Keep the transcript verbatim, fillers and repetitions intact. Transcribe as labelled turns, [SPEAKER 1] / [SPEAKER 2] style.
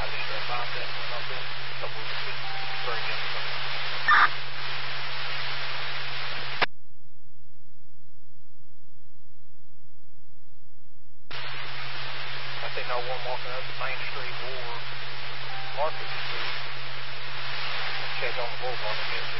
[SPEAKER 1] I just uh, found that one up in a couple of weeks bring in some. I think I one walking up the main street or Market Street. Check on the boulevard again.